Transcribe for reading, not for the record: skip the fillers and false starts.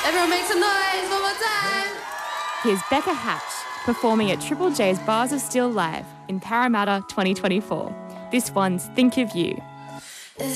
Everyone make some noise one more time. Here's Becca Hatch performing at Triple J's Bars of Steel Live in Parramatta 2024. This one's Think of You.